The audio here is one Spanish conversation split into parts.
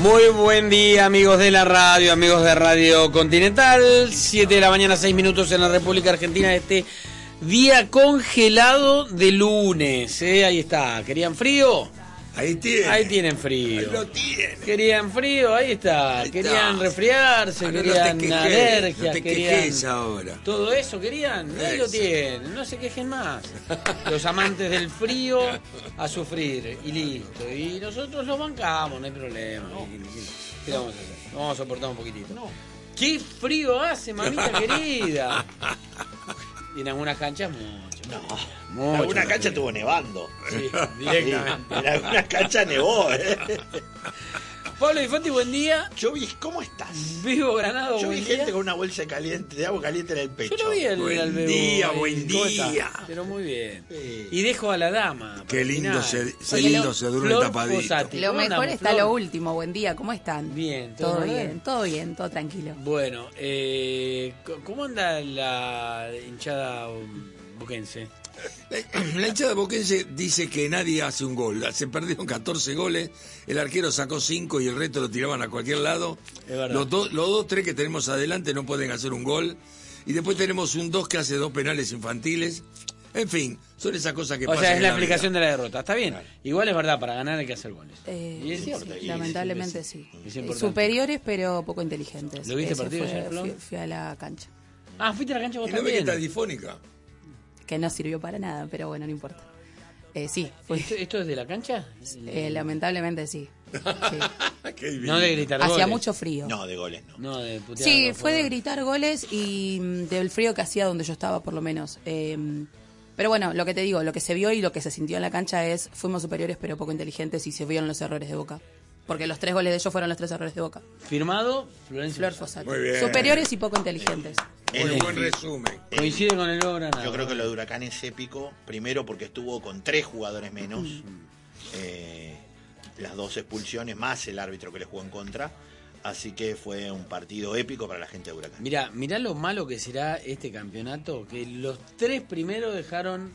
Muy buen día, amigos de la radio, amigos de Radio Continental. 7 de la mañana, 6 minutos en la República Argentina. Este día congelado de lunes. Ahí está. ¿Querían frío? Ahí tienen. Ahí tienen frío. Ahí lo tienen. ¿Querían frío? Ahí está. Ahí ¿Querían está. resfriarse? ¿Querían alergias? No te quejes ahora. ¿Todo eso querían? Ahí lo tienen. No se quejen más. Los amantes del frío a sufrir. Y listo. Y nosotros lo bancamos, no hay problema. ¿Qué vamos a hacer? Vamos a soportar un poquitito. ¿Qué frío hace, mamita querida? Y en algunas canchas mucho. En alguna cancha estuvo nevando. Sí, directamente. En algunas canchas nevó, Pablo Di Fatti, buen día. Yo vi, ¿cómo estás? Vivo Granado, Yo buen vi día. gente con una bolsa caliente, de agua caliente en el pecho. Yo lo vi al Buen Bebo día, ahí. buen ¿Cómo día. está? Pero muy bien. Sí. Y dejo a la dama. Qué lindo se se duerme tapadito. Lo mejor está lo último. Buen día, ¿cómo están? Bien, Todo bien. bien, todo tranquilo. Bueno, ¿cómo anda la hinchada boquense? La hinchada boquense dice que nadie hace un gol. Se perdieron 14 goles, el arquero sacó 5 y el resto lo tiraban a cualquier lado. Es verdad. Los dos, tres que tenemos adelante no pueden hacer un gol. Y después tenemos un 2 que hace 2 penales infantiles. En fin, son esas cosas que O pasan. sea, es en la vida. explicación de la derrota. Está bien. Igual es verdad, para ganar hay que hacer goles. Y es Sí, cierto. lamentablemente sí. Es importante. Superiores, pero poco inteligentes. ¿Lo viste Ese partido fue- ayer, Flor? fui a la cancha. Ah, fuiste a la cancha vos ¿Y no ve que también. está difónica? Que no sirvió para nada, pero bueno, no importa. Sí, fui. ¿Esto es de la cancha? Lamentablemente sí. Sí. Qué bien. No de gritar goles. Hacía mucho frío. No, de goles no. No, de putear. Sí, no, fue de gritar goles y del frío que hacía donde yo estaba, por lo menos. Pero bueno, lo que te digo, lo que se vio y lo que se sintió en la cancha es, fuimos superiores pero poco inteligentes y se vieron los errores de Boca. Porque los 3 goles de ellos fueron los 3 errores de Boca. Firmado, Florencio Flor Fossati. Fossati. Muy bien. Superiores y poco inteligentes. Un buen resumen. Coincide con el nuevo Granada. Yo creo que lo de Huracán es épico. Primero porque estuvo con 3 jugadores menos. Las 2 expulsiones más el árbitro que le jugó en contra. Así que fue un partido épico para la gente de Huracán. Mirá lo malo que será este campeonato, que los 3 primeros dejaron,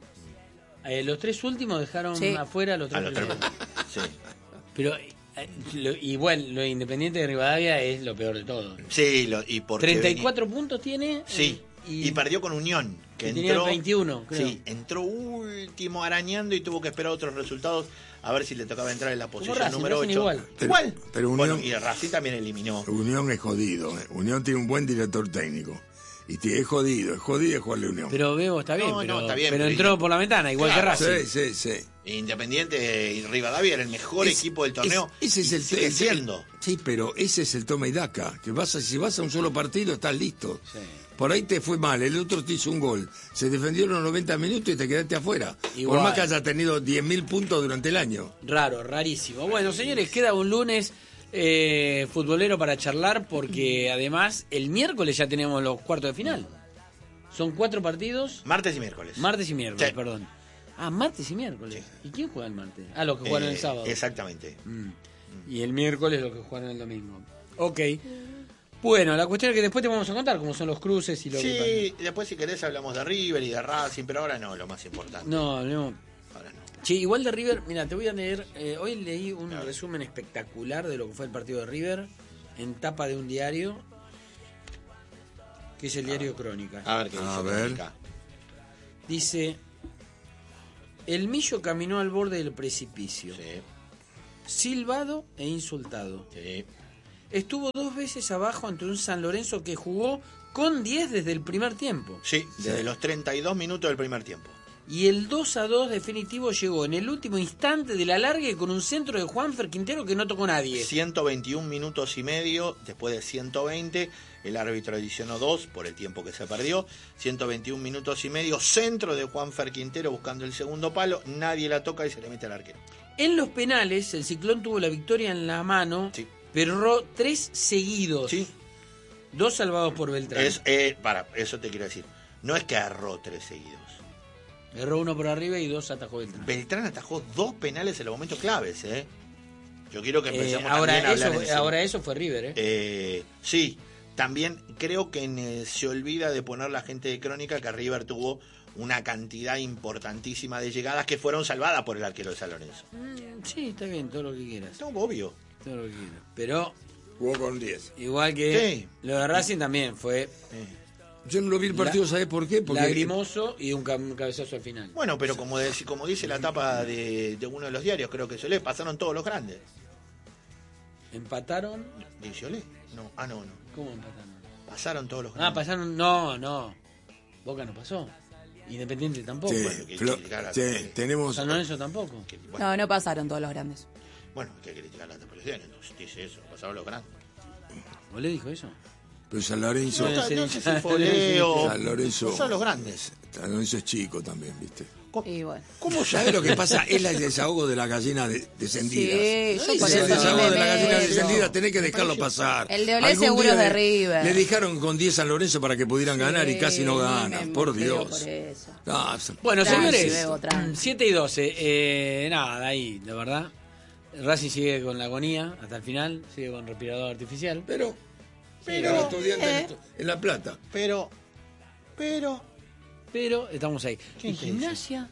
los 3 últimos dejaron Sí. afuera a los 3 A los tres. primeros. Sí. Pero igual, lo Independiente de Rivadavia es lo peor de todo. Sí, y porque 34 puntos tiene. Sí, y perdió con Unión, que y tenía entró 21, creo. Sí, entró último arañando y tuvo que esperar otros resultados a ver si le tocaba entrar en la posición Racing, número Racing 8. igual. Igual. Pero Bueno, Unión- y Racing también eliminó. Unión es jodido. Unión tiene un buen director técnico. Y es jodido jugarle a Unión. Pero Bebo está bien, No, pero, está bien, pero pero- entró por la ventana, igual Claro, que Racing. Sí. Independiente y Rivadavia era el mejor equipo del torneo. Ese es y el sigue siendo. Sí, pero ese es el toma y daca. Que si vas a un solo partido, estás listo. Sí. Por ahí te fue mal, el otro te hizo un gol. Se defendieron los 90 minutos y te quedaste afuera. Igual. Por más que hayas tenido 10.000 puntos durante el año. Raro, rarísimo. Bueno, señores, queda un lunes futbolero para charlar porque además el miércoles ya tenemos los cuartos de final. Son 4 partidos, Martes y miércoles. martes y miércoles, Sí. perdón. Ah, martes y miércoles. ¿Y quién juega el martes? Ah, los que jugaron el sábado. Exactamente. Y el miércoles los que jugaron el domingo. Ok. Bueno, la cuestión es que después te vamos a contar cómo son los cruces y lo que Sí, después si querés hablamos de River y de Racing, pero ahora no, lo más importante. No, no. Ahora no. Che, igual de River, mira, te voy a leer. Hoy leí un resumen espectacular de lo que fue el partido de River en tapa de un diario, que es el diario Crónica. A ver qué dice. A ver. Crónica. Dice: el Millo caminó al borde del precipicio, Sí, silbado e insultado. sí. Estuvo 2 veces abajo ante un San Lorenzo que jugó con 10 desde el primer tiempo. Sí, desde los 32 minutos del primer tiempo. Y el 2-2 definitivo llegó en el último instante de la largue con un centro de Juanfer Quintero que no tocó nadie. 121 minutos y medio, después de 120, el árbitro adicionó 2 por el tiempo que se perdió. 121 minutos y medio, centro de Juanfer Quintero buscando el segundo palo, nadie la toca y se le mete al arquero. En los penales, el Ciclón tuvo la victoria en la mano, Sí. pero erró 3 seguidos. Sí. 2 salvados por Beltrán. Eso te quiero decir. No es que erró 3 seguidos. Erró 1 por arriba y 2 atajó Beltrán. Beltrán atajó 2 penales en los momentos claves, ¿eh? Yo quiero que empecemos también a ahora, hablar en ahora eso fue River, sí, también creo que se olvida de poner la gente de Crónica que River tuvo una cantidad importantísima de llegadas que fueron salvadas por el arquero de San Lorenzo. Sí, está bien, todo lo que quieras. No, obvio. todo lo que quiera. Pero Jugó con 10. igual que Sí. lo de Racing también fue Yo no lo vi el partido, ¿sabés por qué? Porque lagrimoso y un cabezazo al final. Bueno, pero como dice la tapa de uno de los diarios, creo que Solé, pasaron todos los grandes. ¿Empataron? ¿Dice Solé? No, no. ¿Cómo empataron? Pasaron todos los grandes. Ah, pasaron. No. Boca no pasó. Independiente tampoco. Sí, Bueno, que Flo- criticar a- sí, tenemos... San Lorenzo tampoco. No, no pasaron todos los grandes. Bueno, hay que criticar la televisión, entonces dice eso, pasaron los grandes. ¿Vos le dijo eso? Pero San Lorenzo... No, No sé si foleo. San Lorenzo... Pasaron los grandes. San Lorenzo es chico también, ¿viste? Y bueno. ¿Cómo ¿Sabes lo que pasa? Es el desahogo de la gallina descendida. Sí, yo por Es el eso desahogo no me de la gallina meto. descendida, tenés que dejarlo pasar. El de Olé Algún seguro día es de le- River. Le dejaron con 10 San Lorenzo para que pudieran ganar y casi no ganan, me por mosqueo Dios. por eso. No, Bueno, Tranqui, señores, Bebo, tranqui. 7 y 12. Nada, ahí, de verdad. Racing sigue con la agonía hasta el final, sigue con respirador artificial. Pero en La Plata. Pero, Pero estamos ahí. ¿Qué ¿Y dice? Gimnasia?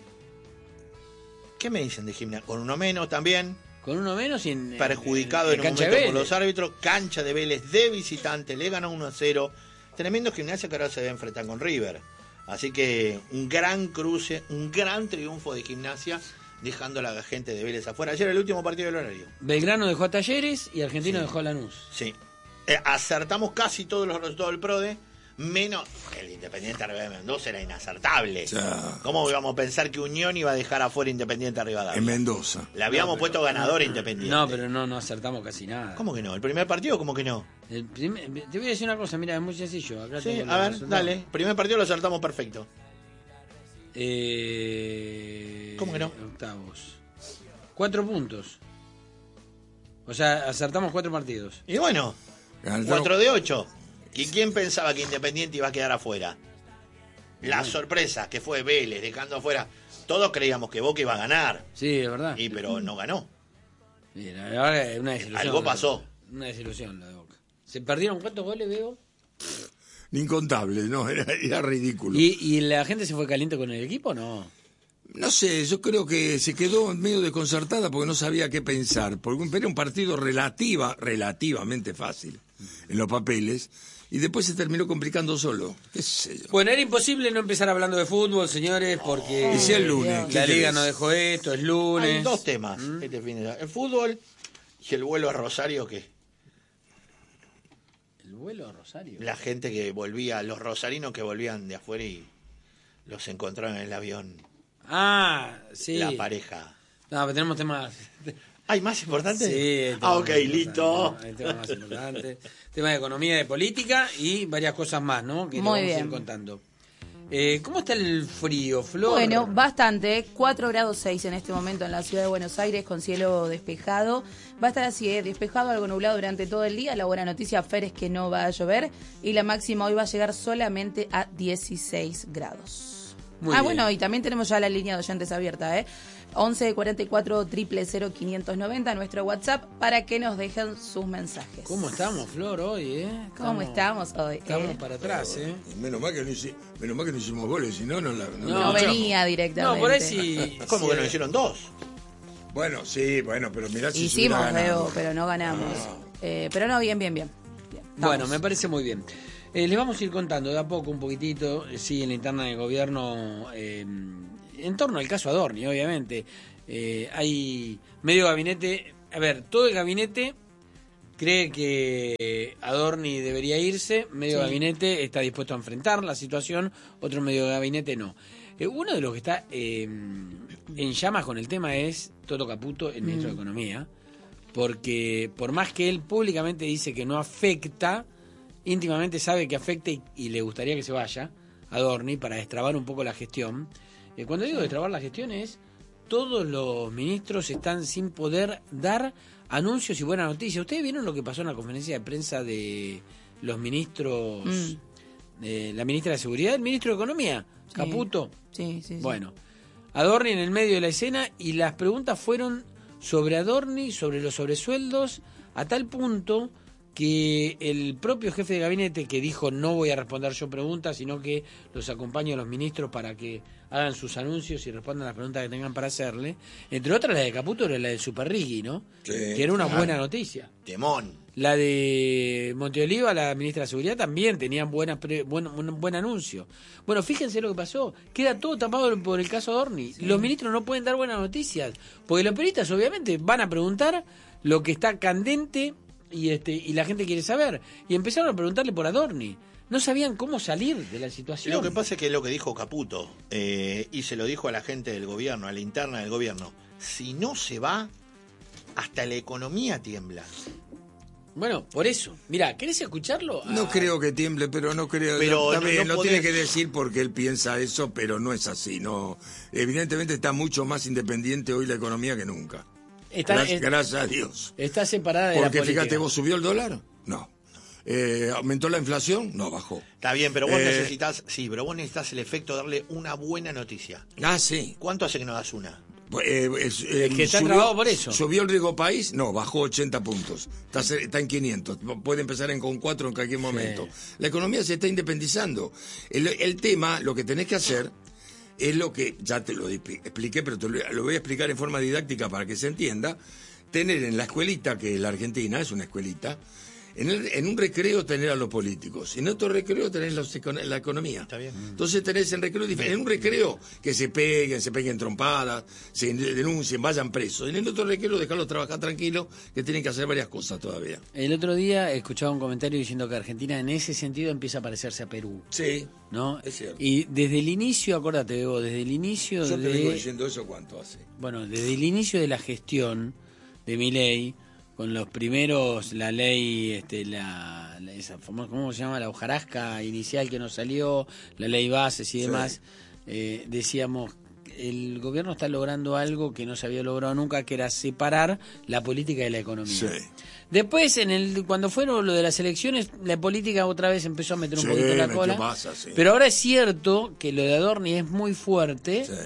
¿qué me dicen de Gimnasia? Con uno menos también, Con uno menos y en perjudicado en un cancha momento de por Vélez. los árbitros, cancha de Vélez de visitante, le ganó 1-0. Tremendo Gimnasia que ahora se va a enfrentar con River. Así que un gran cruce, un gran triunfo de Gimnasia, dejando a la gente de Vélez afuera. Ayer el último partido del horario. Belgrano dejó a Talleres y Argentino dejó a Lanús. Sí. Acertamos casi todos los resultados del PRODE, menos el Independiente Arriba de Mendoza era inacertable. Ya. ¿Cómo íbamos a pensar que Unión iba a dejar afuera Independiente Arriba En Mendoza. Le habíamos puesto ganador a Independiente. No, pero no acertamos casi nada. ¿Cómo que no? ¿El primer partido cómo que no? Te voy a decir una cosa, mira, es muy sencillo. Acá Sí, tengo los a ver, resultados. dale. Primer partido lo acertamos perfecto. ¿Cómo que no? Octavos. 4 puntos. O sea, acertamos 4 partidos. Y bueno, 4 de 8. ¿Y quién pensaba que Independiente iba a quedar afuera? La sorpresa que fue Vélez dejando afuera. Todos creíamos que Boca iba a ganar, Sí, es verdad. pero no ganó. Sí, la verdad es una desilusión. Algo pasó. Una desilusión la de Boca. ¿Se perdieron cuántos goles, Bebo? Incontable, no, era ridículo. ¿Y la gente se fue caliente con el equipo o no? No sé, yo creo que se quedó medio desconcertada porque no sabía qué pensar. Porque era un partido relativamente fácil en los papeles y después se terminó complicando solo. ¿Qué sé yo? Bueno, era imposible no empezar hablando de fútbol, señores, porque Y si es lunes, ¿qué la liga querés? no dejó esto, es lunes. Hay dos temas este fin de semana. El fútbol y el vuelo a Rosario, que ¿El vuelo a Rosario? la gente que volvía, los rosarinos que volvían de afuera y los encontraron en el avión, Ah, sí. la pareja. No, pero tenemos temas... ¿Hay más importante? Sí, hay temas Ah, ok, más importantes, listo. ¿no? Hay temas más importantes. Temas de economía, de política y varias cosas más, ¿no? Que lo Muy vamos a bien. ir contando. ¿Cómo está el frío, Flor? Bueno, bastante. 4 grados 6 en este momento en la ciudad de Buenos Aires con cielo despejado. Va a estar así, despejado, algo nublado durante todo el día. La buena noticia, Fer, es que no va a llover. Y la máxima hoy va a llegar solamente a 16 grados. Muy bien. Bueno, y también tenemos ya la línea de oyentes abierta, 11 44 000 590, nuestro WhatsApp, para que nos dejen sus mensajes. ¿Cómo estamos, Flor, hoy, ¿Cómo estamos hoy? Estamos para atrás, Menos mal que no hicimos goles, si no, No No, venía directamente. No, por ahí sí. ¿Cómo sí, que no hicieron dos? Bueno, sí, pero mirá si se Hicimos, hubiera ganado. Leo, pero no ganamos. Pero no, bien. Bien, Bueno, estamos. me parece muy bien. Les vamos a ir contando de a poco, un poquitito, sí, en la interna del gobierno, en torno al caso Adorni, obviamente. Hay medio gabinete, a ver, todo el gabinete cree que Adorni debería irse, medio Sí. gabinete está dispuesto a enfrentar la situación, otro medio gabinete no. Uno de los que está en llamas con el tema es Toto Caputo, el ministro de Economía, porque por más que él públicamente dice que no afecta, íntimamente sabe que afecta y le gustaría que se vaya Adorni para destrabar un poco la gestión. Cuando digo destrabar la gestión es todos los ministros están sin poder dar anuncios y buenas noticias. ¿Ustedes vieron lo que pasó en la conferencia de prensa de los ministros, la ministra de Seguridad, el ministro de Economía, Sí. Caputo? Sí. Bueno, Adorni en el medio de la escena y las preguntas fueron sobre Adorni, sobre los sobresueldos, a tal punto que el propio jefe de gabinete, que dijo no voy a responder yo preguntas, sino que los acompaño a los ministros para que hagan sus anuncios y respondan las preguntas que tengan para hacerle, entre otras la de Caputo era la de Super Riggi, ¿no? Sí, que era una buena noticia. Temón. La de Monteoliva, la ministra de Seguridad, también tenían un buen anuncio. Bueno, fíjense lo que pasó. Queda todo tapado por el caso Adorni. Sí. Los ministros no pueden dar buenas noticias, porque los periodistas obviamente van a preguntar lo que está candente y la gente quiere saber. Y empezaron a preguntarle por Adorni. No sabían cómo salir de la situación. Lo que pasa es que es lo que dijo Caputo, y se lo dijo a la gente del gobierno, a la interna del gobierno. Si no se va, hasta la economía tiembla. Bueno, por eso. Mira, ¿querés escucharlo? No creo que tiemble, pero no creo. Pero también no lo podés... tiene que decir porque él piensa eso, pero no es así. No, evidentemente está mucho más independiente hoy la economía que nunca. Gracias a Dios. Está separada de la política. Porque fíjate, ¿vos subió el dólar? No. ¿Aumentó la inflación? No, bajó. Está bien, pero vos necesitas el efecto de darle una buena noticia. Ah, sí. ¿Cuánto hace que no das una? Es que está trabado por eso. ¿Subió el riesgo país? No, bajó 80 puntos. Está en 500. Puede empezar con 4 en cualquier momento. Sí. La economía se está independizando. El tema, lo que tenés que hacer, es lo que ya te lo expliqué, pero lo voy a explicar en forma didáctica para que se entienda. Tener en la escuelita, que la Argentina es una escuelita, en un recreo tener a los políticos, en otro recreo tener la economía. Está bien. Entonces tenés en un recreo que se peguen trompadas, se denuncien, vayan presos. En el otro recreo dejarlos trabajar tranquilos, que tienen que hacer varias cosas todavía. El otro día escuchaba un comentario diciendo que Argentina en ese sentido empieza a parecerse a Perú. Sí, ¿no? Es cierto. Y desde el inicio, acuérdate, Bebo, desde el inicio Yo te vengo diciendo eso, ¿cuánto hace? Bueno, desde el inicio de la gestión de Milei, con los primeros, la ley, esa famosa, ¿cómo se llama? La hojarasca inicial que nos salió, la ley bases y demás, decíamos, el gobierno está logrando algo que no se había logrado nunca, que era separar la política de la economía. Sí. Después, cuando fueron lo de las elecciones, la política otra vez empezó a meter un poquito la cola. Sí. Pero ahora es cierto que lo de Adorni es muy fuerte. Sí.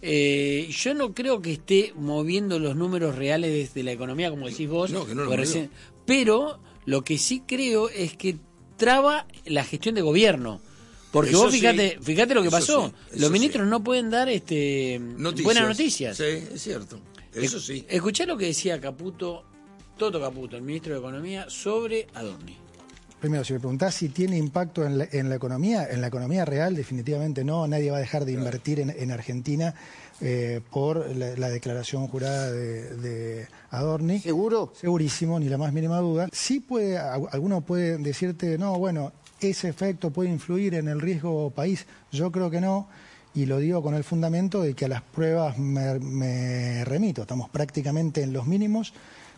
Yo no creo que esté moviendo los números reales desde la economía, como decís vos. No, que no lo movió. Pero lo que sí creo es que traba la gestión de gobierno. Porque eso vos fíjate lo que pasó. Sí, los ministros no pueden dar buenas noticias. Sí, es cierto. Eso sí. Escuché lo que decía Toto Caputo, el ministro de Economía, sobre Adorni. Primero, si me preguntás si tiene impacto en la economía real, definitivamente no. Nadie va a dejar de invertir en Argentina por la declaración jurada de Adorni. ¿Seguro? Segurísimo, ni la más mínima duda. Sí alguno puede decirte, no, bueno, ese efecto puede influir en el riesgo país. Yo creo que no, y lo digo con el fundamento de que a las pruebas me remito. Estamos prácticamente en los mínimos,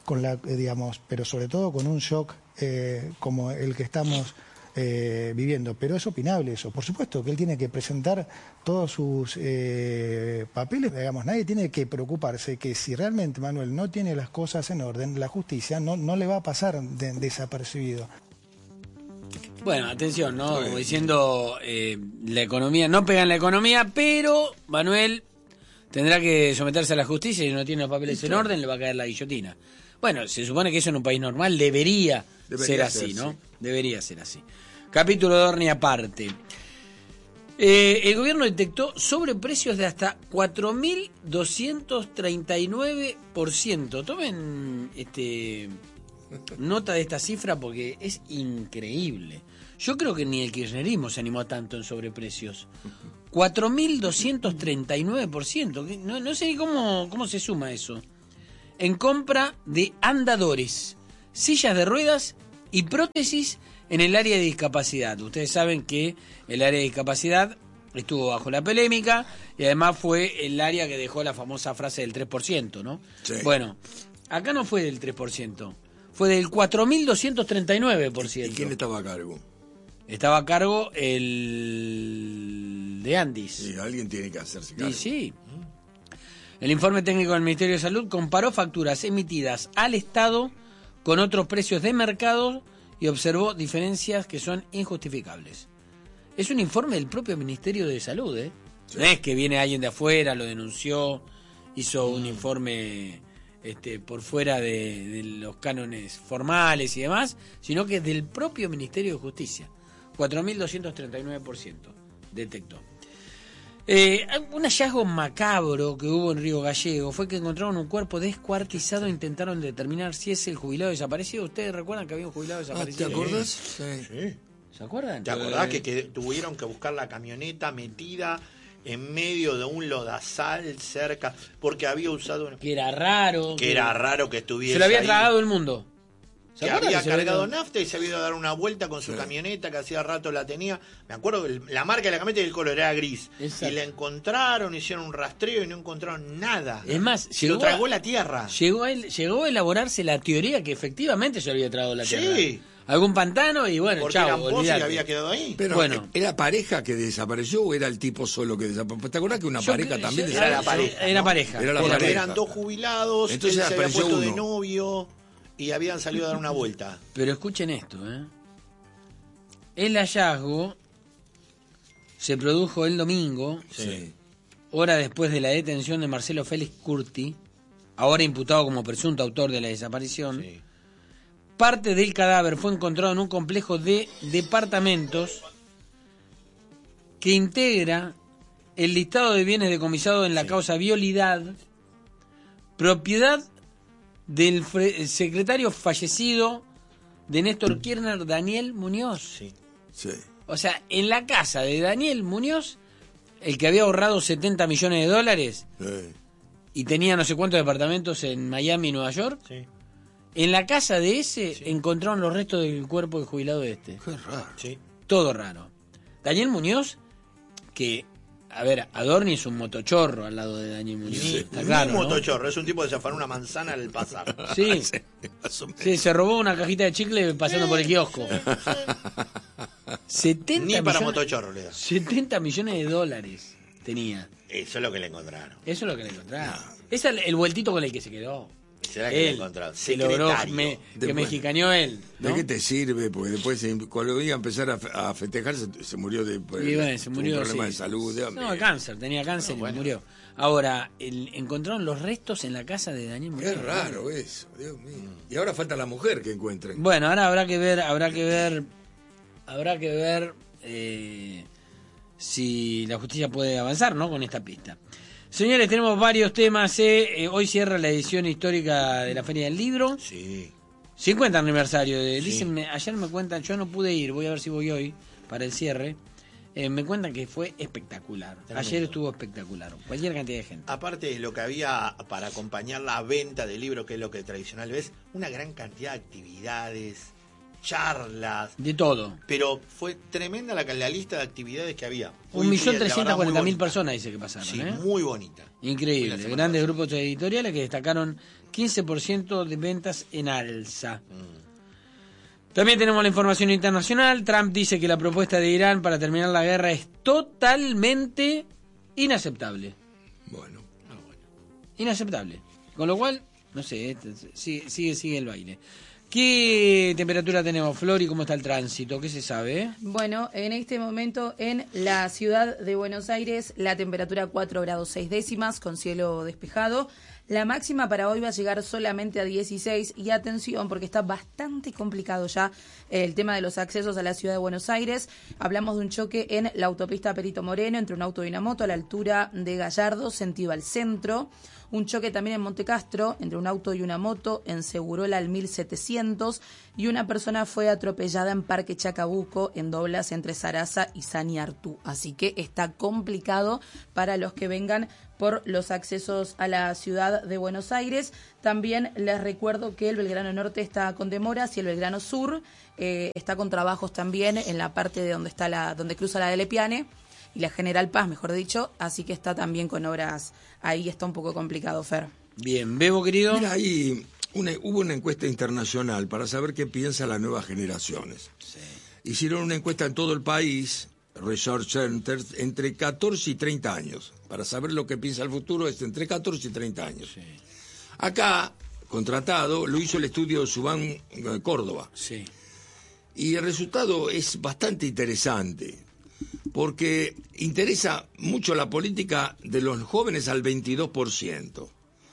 pero sobre todo con un shock como el que estamos viviendo. Pero es opinable eso. Por supuesto que él tiene que presentar todos sus papeles. Nadie tiene que preocuparse que si realmente Manuel no tiene las cosas en orden, la justicia no le va a pasar desapercibido. Bueno, atención, ¿no? Como diciendo, la economía, no pega en la economía, pero Manuel tendrá que someterse a la justicia y si no tiene los papeles en orden, le va a caer la guillotina. Bueno, se supone que eso en un país normal debería ser así, ¿no? Sí. Debería ser así. Capítulo de Adorni aparte. El gobierno detectó sobreprecios de hasta 4.239%. Tomen nota de esta cifra porque es increíble. Yo creo que ni el kirchnerismo se animó tanto en sobreprecios. 4.239%. No sé cómo se suma eso. En compra de andadores, sillas de ruedas y prótesis en el área de discapacidad. Ustedes saben que el área de discapacidad estuvo bajo la polémica y además fue el área que dejó la famosa frase del 3%, ¿no? Sí. Bueno, acá no fue del 3%, fue del 4.239%. ¿Y quién estaba a cargo? Estaba a cargo el de Andis. Sí, alguien tiene que hacerse cargo. Y sí. El informe técnico del Ministerio de Salud comparó facturas emitidas al Estado con otros precios de mercado y observó diferencias que son injustificables. Es un informe del propio Ministerio de Salud, ¿eh? Sí. No es que viene alguien de afuera, lo denunció, hizo un informe por fuera de los cánones formales y demás, sino que del propio Ministerio de Justicia. 4.239% detectó. Un hallazgo macabro que hubo en Río Gallego fue que encontraron un cuerpo descuartizado e intentaron determinar si es el jubilado desaparecido. ¿Ustedes recuerdan que había un jubilado desaparecido? ¿Te acordás? Sí. ¿Se acuerdan? ¿Te acordás que tuvieron que buscar la camioneta metida en medio de un lodazal cerca? Porque había usado... Que era raro. Que era raro que estuviese Se lo había ahí. tragado el mundo. Que había cargado nafta y se había ido a dar una vuelta con su camioneta que hacía rato la tenía. Me acuerdo que la marca de la camioneta y el color era gris. Exacto. Y la encontraron, hicieron un rastreo y no encontraron nada. Es más, se lo tragó la tierra. Llegó a elaborarse la teoría que efectivamente se lo había tragado la tierra. Sí. Algún pantano y bueno, Porque chao, eran pozos olvidate. que había quedado ahí. Pero Bueno. ¿era pareja que desapareció o era el tipo solo que desapareció? ¿Te acordás que una pareja también era la desapareció? pareja. Era ¿no? pareja. Era la Porque pareja. eran dos jubilados, Entonces él se había apareció puesto de uno. novio y habían salido a dar una vuelta. Pero escuchen esto, El hallazgo se produjo el domingo, Sí. hora después de la detención de Marcelo Félix Curti, ahora imputado como presunto autor de la desaparición. Sí. Parte del cadáver fue encontrado en un complejo de departamentos que integra el listado de bienes decomisados en la causa Violidad, propiedad del secretario fallecido de Néstor Kirchner, Daniel Muñoz. Sí. Sí. O sea, en la casa de Daniel Muñoz, el que había ahorrado $70 millones Sí. y tenía no sé cuántos departamentos en Miami y Nueva York, Sí. en la casa de ese encontraron los restos del cuerpo del jubilado de este. Qué raro. Sí. Todo raro. Daniel Muñoz, que, a ver, Adorni es un motochorro al lado de Daniel Muñoz. Ni, Está ni claro, ¿no? motochorro, es un tipo que se afanó una manzana al pasar. Sí, Más o menos. sí, se robó una cajita de chicle pasando por el kiosco. 70 Ni para millones- motochorro le da. $70 millones tenía. Eso es lo que le encontraron. Eso es lo que le encontraron. Ese es el vueltito con el que se quedó. Será que le Él, encontraron. que logró Secretario. que Después. mexicaneó él, ¿no? ¿De qué te sirve? Porque después, cuando iba a empezar a festejar, se murió de Y bueno, se tuvo murió, un problema sí. de salud. De No, cáncer, tenía cáncer y murió. Ahora, encontraron los restos en la casa de Daniel Muñoz. Qué raro eso, Dios mío. Y ahora falta la mujer que encuentren. Bueno, ahora habrá que ver si la justicia puede avanzar, ¿no? Con esta pista. Señores, tenemos varios temas. Hoy cierra la edición histórica de la Feria del Libro. Sí. 50 aniversario. Sí. Dícenme, ayer me cuentan, yo no pude ir, voy a ver si voy hoy para el cierre. Me cuentan que fue espectacular. Tremendo. Ayer estuvo espectacular. Cualquier cantidad de gente. Aparte de lo que había para acompañar la venta del libro, que es lo que tradicional ves, una gran cantidad de actividades, charlas, De todo. pero fue tremenda la lista de actividades que había. Fue, la verdad, 1.340.000 muy bonita. personas dice que pasaron. Sí, ¿eh? muy bonita. Fue Increíble. la semana Grandes pasada. grupos editoriales que destacaron 15% de ventas en alza. También tenemos la información internacional. Trump dice que la propuesta de Irán para terminar la guerra es totalmente inaceptable. Bueno. Inaceptable. Con lo cual, no sé, sigue el baile. ¿Qué temperatura tenemos, Flor, y cómo está el tránsito? ¿Qué se sabe? Bueno, en este momento en la ciudad de Buenos Aires, la temperatura 4 grados 6 décimas con cielo despejado. La máxima para hoy va a llegar solamente a 16 y atención porque está bastante complicado ya el tema de los accesos a la ciudad de Buenos Aires. Hablamos de un choque en la autopista Perito Moreno entre un auto y una moto a la altura de Gallardo, sentido al centro. Un choque también en Montecastro entre un auto y una moto en Segurola al 1700 y una persona fue atropellada en Parque Chacabuco en Doblas entre Sarasa y Saniartú. Así que está complicado para los que vengan por los accesos a la ciudad de Buenos Aires. También les recuerdo que el Belgrano Norte está con demoras y el Belgrano Sur está con trabajos también en la parte de donde cruza la de Lepiane y la General Paz, mejor dicho, así que está también con obras, ahí está un poco complicado, Fer. Bien, Bebo, querido. Mira, ahí hubo una encuesta internacional para saber qué piensan las nuevas generaciones. Hicieron una encuesta en todo el país, Research Center, entre 14 y 30 años. Para saber lo que piensa el futuro es entre 14 y 30 años. Acá, contratado, lo hizo el estudio Subán Córdoba. Sí. Y el resultado es bastante interesante, porque interesa mucho la política de los jóvenes al 22%.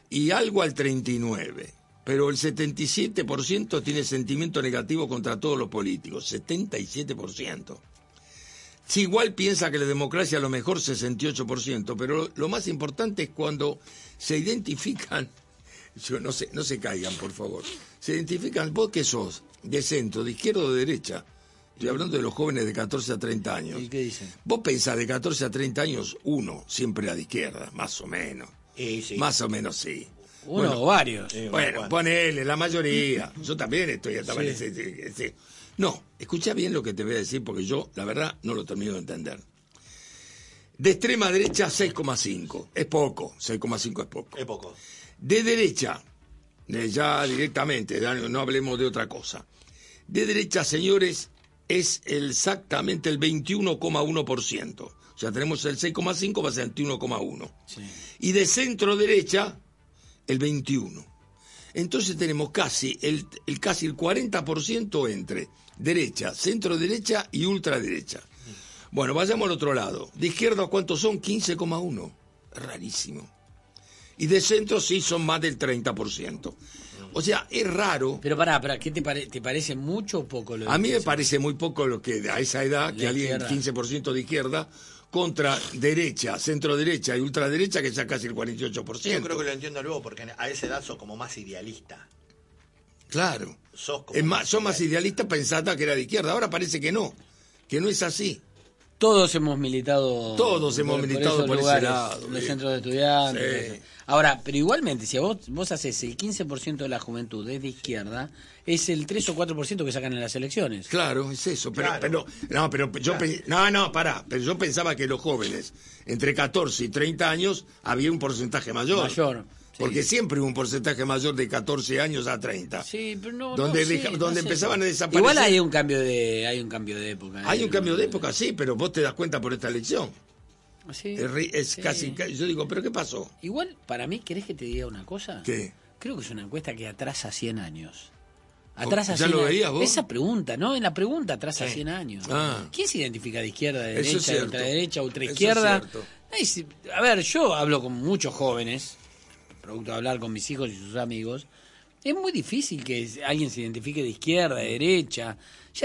y algo al 39%. Pero el 77% tiene sentimiento negativo contra todos los políticos. 77%. Si igual piensa que la democracia a lo mejor 68%, pero lo más importante es cuando se identifican, no se caigan, por favor, se identifican, vos que sos, de centro, de izquierda o de derecha. Estoy hablando de los jóvenes de 14 a 30 años. ¿Y qué dicen? Vos pensás de 14 a 30 años, uno siempre a la izquierda, más o menos. Sí. Más o menos sí. Uno o varios. Bueno, ponele, la mayoría. Yo también estoy hasta sí. No, escucha bien lo que te voy a decir, porque yo, la verdad, no lo termino de entender. De extrema derecha, 6,5. Es poco, 6,5 es poco. Es poco. De derecha, ya directamente, ya no hablemos de otra cosa. De derecha, señores, es exactamente el 21,1%. O sea, tenemos el 6,5 más el 21,1. Sí. Y de centro derecha, el 21%. Entonces tenemos casi el 40% entre derecha, centro derecha y ultraderecha. Bueno, vayamos al otro lado. De izquierda, ¿cuántos son? 15,1%. Es rarísimo. Y de centro sí son más del 30%. O sea, es raro. Pero pará, ¿qué te parece mucho o poco? A mí me parece muy poco lo que a esa edad, que alguien 15% de izquierda contra derecha, centro derecha y ultraderecha, que ya casi el 48%. Yo creo que lo entiendo luego, porque a esa edad sos como más idealista. Claro. Sos más idealista, pensando que era de izquierda. Ahora parece que no es así. Todos hemos militado por ese lado. En los centros de estudiantes. Sí. Ahora, pero igualmente, si vos haces el 15% de la juventud es de izquierda, es el 3 o 4% que sacan en las elecciones. Claro, es eso. Pero yo pensaba que los jóvenes entre 14 y 30 años había un porcentaje mayor. Porque siempre hubo un porcentaje mayor de 14 años a 30. Sí, pero no. Donde empezaban a desaparecer. Igual hay un cambio de época. Hay un cambio de época, sí, pero vos te das cuenta por esta elección. Sí, es casi. Yo digo, ¿pero qué pasó? Igual, para mí, ¿querés que te diga una cosa? ¿Qué? Creo que es una encuesta que atrasa 100 años. ¿Ya lo veías vos? Esa pregunta, ¿no? En la pregunta atrasa 100 años. ¿Quién se identifica de izquierda, de derecha, de ultraderecha, ultraizquierda? A ver, yo hablo con muchos jóvenes, producto de hablar con mis hijos y sus amigos. Es muy difícil que alguien se identifique de izquierda, de derecha. Ya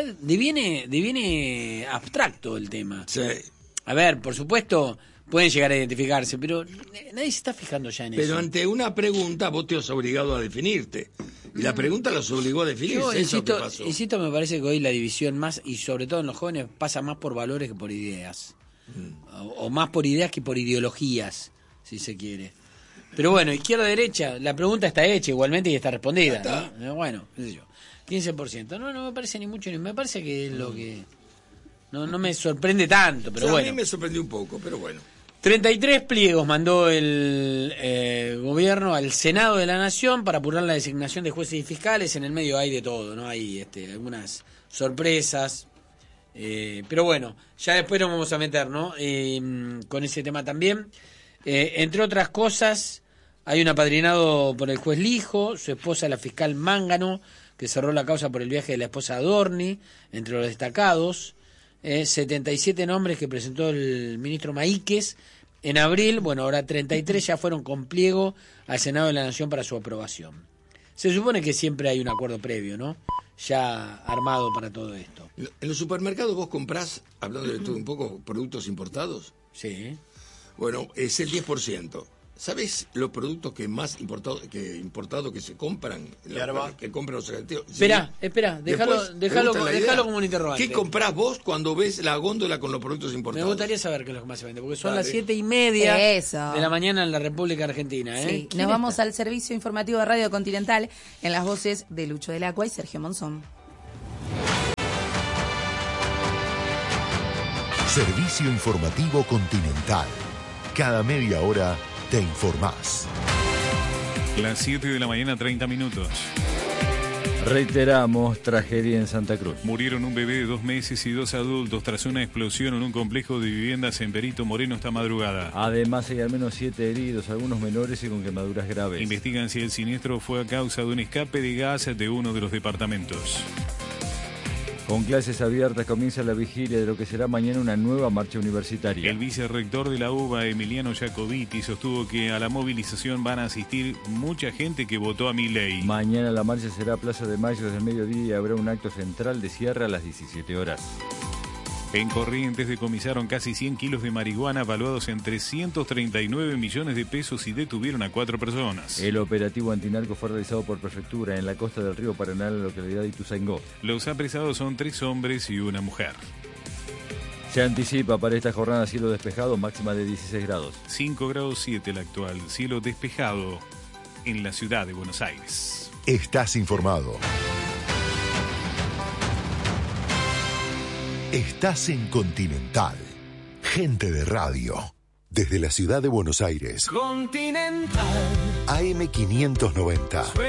deviene abstracto el tema. Sí. A ver, por supuesto, pueden llegar a identificarse, pero nadie se está fijando ya en eso. Pero ante una pregunta vos te has obligado a definirte. Y la pregunta los obligó a definirse. Yo insisto, me parece que hoy la división más, y sobre todo en los jóvenes, pasa más por valores que por ideas. O más por ideas que por ideologías, si se quiere. Pero bueno, izquierda-derecha, la pregunta está hecha igualmente y está respondida, ¿no? Bueno, qué sé yo. 15%. No me parece ni mucho, ni me parece que es lo que... No me sorprende tanto, pero bueno. A mí me sorprendió un poco, pero bueno. 33 pliegos mandó el gobierno al Senado de la Nación para apurar la designación de jueces y fiscales. En el medio hay de todo, ¿no? Hay algunas sorpresas. Pero bueno, ya después nos vamos a meter, ¿no? Con ese tema también. Entre otras cosas, hay un apadrinado por el juez Lijo, su esposa la fiscal Mángano, que cerró la causa por el viaje de la esposa Adorni, entre los destacados. 77 nombres que presentó el ministro Maíquez en abril. Bueno, ahora 33 ya fueron con pliego al Senado de la Nación para su aprobación. Se supone que siempre hay un acuerdo previo, ¿no? Ya armado para todo esto. ¿En los supermercados vos comprás, hablando de todo un poco, productos importados? Sí. Bueno, es el 10%. ¿Sabés los productos que más importados que se compran? Que compran los argentinos. Espera, déjalo como un interrogante. ¿Qué comprás vos cuando ves la góndola con los productos importados? Me gustaría saber qué es lo que más se vende, porque son las 7:30 de la mañana en la República Argentina. Sí, nos vamos al servicio informativo de Radio Continental en las voces de Lucho del Acua y Sergio Monzón. Servicio informativo Continental. Cada media hora te informás. Las 7 de la mañana, 30 minutos. Reiteramos, tragedia en Santa Cruz. Murieron un bebé de 2 meses y 2 adultos tras una explosión en un complejo de viviendas en Perito Moreno esta madrugada. Además hay al menos 7 heridos, algunos menores y con quemaduras graves. Investigan si el siniestro fue a causa de un escape de gas de uno de los departamentos. Con clases abiertas comienza la vigilia de lo que será mañana una nueva marcha universitaria. El vicerrector de la UBA, Emiliano Jacobiti, sostuvo que a la movilización van a asistir mucha gente que votó a Milei. Mañana la marcha será a Plaza de Mayo desde el mediodía y habrá un acto central de cierre a las 17 horas. En Corrientes decomisaron casi 100 kilos de marihuana valuados en 339 millones de pesos y detuvieron a 4 personas. El operativo antinarco fue realizado por prefectura en la costa del río Paraná, en la localidad de Ituzaingó. Los apresados son 3 hombres y una mujer. Se anticipa para esta jornada cielo despejado, máxima de 16 grados. 5 grados 7 el actual, cielo despejado en la ciudad de Buenos Aires. Estás informado. Estás en Continental. Gente de radio. Desde la ciudad de Buenos Aires. Continental. AM 590.